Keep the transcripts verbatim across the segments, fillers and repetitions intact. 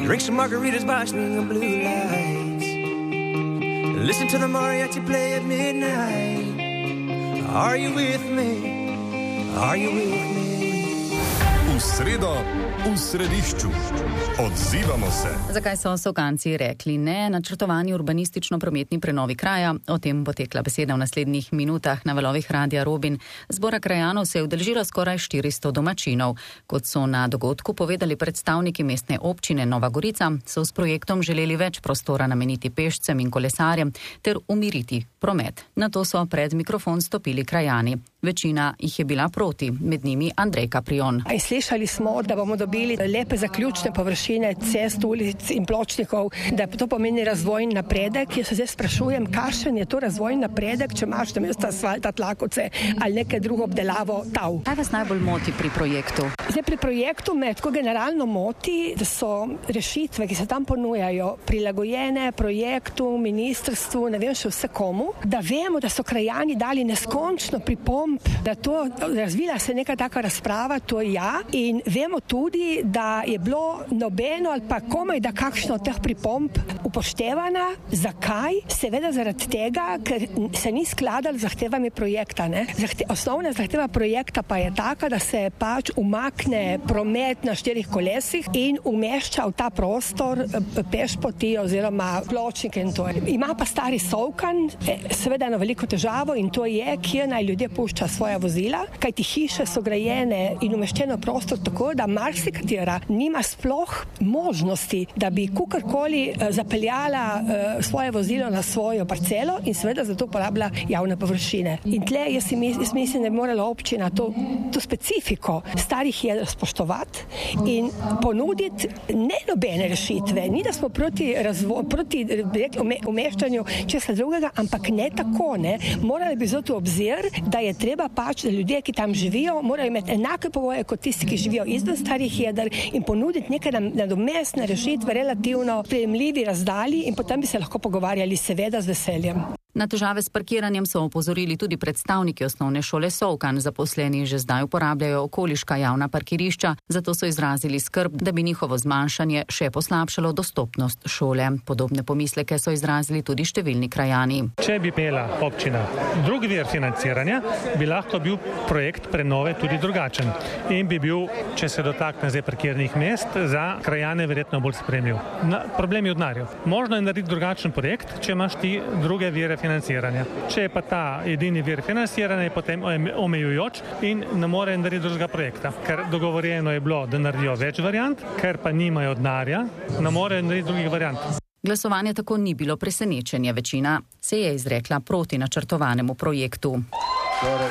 Drink some margaritas by swinging blue lights. Listen to the mariachi play at midnight. Are you with me? Are you with me? V sredo, v središču. Odzivamo se. Zakaj so Sokanci rekli ne načrtovani urbanistično-prometni prenovi kraja? O tem bo tekla beseda v naslednjih minutah na valovih Radia Robin. Zbora krajanov se je udeležilo skoraj štiristo domačinov. Kot so na dogodku povedali predstavniki mestne občine Nova Gorica, so s projektom želeli več prostora nameniti pešcem in kolesarjem ter umiriti promet. Nato so pred mikrofon stopili krajani. Večina jih je bila proti, med njimi Andrej Kaprion. Slišali smo, da bomo dobili lepe zaključne površine cest, ulic in pločnikov, da to pomeni razvojni napredek. Jaz se zdaj sprašujem, kakšen je to razvojni napredek, če imaš namesto asfalta tlakovce ali nekaj drugo obdelavo tav. Kaj vas najbolj moti pri projektu? Zdaj pri projektu me tako generalno moti, da so rešitve, ki se tam ponujajo, prilagojene projektu, ministrstvu, ne vem še vse komu, da vemo, da so krajani dali neskončno pripomb, da to razvila se neka taka razprava, to ja, in vemo tudi, da je bilo nobeno ali pa komaj da kakšno od teh pripomb upoštevana. Zakaj? Seveda zaradi tega, ker se ni skladalo z zahtevami projekta. Ne? Zahte, osnovna zahteva projekta pa je taka, da se pač umakne promet na štirih kolesih in umešča v ta prostor pešpoti oziroma pločnike in to. Ima pa stari Solkan seveda eno veliko težavo in to je, kje naj ljudje pušča svoja vozila, kajti hiše so grajene in umeščeno prostor tako, da marsikatera nima sploh možnosti, da bi kukarkoli zapeljala uh, svoje vozilo na svojo parcelo in seveda zato uporablja javne površine. In tle jaz, mis, jaz mislim, da je morala občina to, to specifiko starih je spoštovati in ponuditi ne nobene rešitve. Ni da smo proti, razvo, proti ume, umeščanju česa drugega, ampak ne tako. Ne. Morali bi zato obzir, da je treba pač, da ljudje, ki tam živijo, morajo imeti enake pogoje kot tisti, ki živijo izven starih jeder in ponuditi neke nadomestne rešitve relativno sprejemljivi razdalji in potem bi se lahko pogovarjali seveda z veseljem. Na težave s parkiranjem so opozorili tudi predstavniki osnovne šole Solkan. Zaposleni že zdaj uporabljajo okoliška javna parkirišča, zato so izrazili skrb, da bi njihovo zmanjšanje še poslabšalo dostopnost šole. Podobne pomisleke so izrazili tudi številni krajani. Če bi imela občina drugi vir financiranja, bi lahko bil projekt prenove tudi drugačen in bi bil, če se dotakne zdaj parkirnih mest, za krajane verjetno bolj sprejemljiv. Problem je v denarju. Možno je narediti drugačen projekt, če imaš ti druge vire financiranja. Če je pa ta edini vir financiranja, je potem omejujoč in ne more narediti drugega projekta. Ker dogovorjeno je bilo, da naredijo več variant, ker pa nimajo denarja, ne more narediti drugih variant. Glasovanje tako ni bilo presenečenje. Večina se je izrekla proti načrtovanemu projektu. Torej,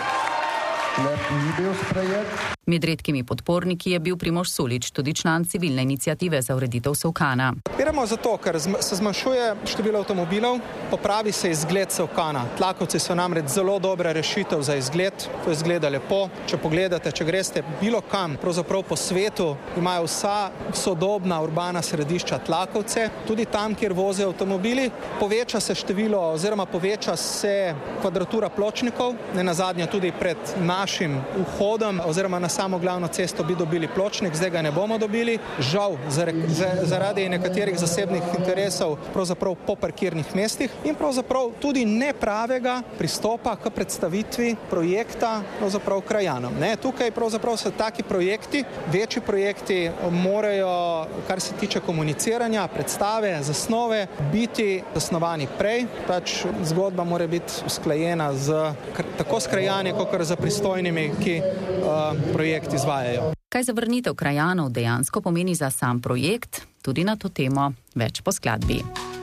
sklep ni bil sprejet. Med redkimi podporniki je bil Primož Sulič, tudi član civilne iniciative za ureditev Solkana. Podpiramo zato, ker se zmanjšuje število avtomobilov, popravi se izgled Solkana. Tlakovci so namreč zelo dobra rešitev za izgled, to izgleda lepo. Če pogledate, če greste bilo kam, pravzaprav po svetu, imajo vsa sodobna urbana središča tlakovce, tudi tam, kjer vozijo avtomobili. Poveča se število oziroma poveča se kvadratura pločnikov, ne nazadnje tudi pred našim vhodom oziroma na samo glavno cesto bi dobili pločnik, zdaj ga ne bomo dobili. Žal, zaradi nekaterih zasebnih interesov, pravzaprav po parkirnih mestih in pravzaprav tudi nepravega pristopa k predstavitvi projekta pravzaprav krajanom. Ne, tukaj pravzaprav so taki projekti, večji projekti morajo, kar se tiče komuniciranja, predstave, zasnove, biti zasnovani prej. Pač zgodba mora biti usklajena z, tako s krajani, kot z pristojnimi, ki uh, projekt izvajajo. Kaj zavrnitev krajanov dejansko pomeni za sam projekt? Tudi na to temo več po skladbi.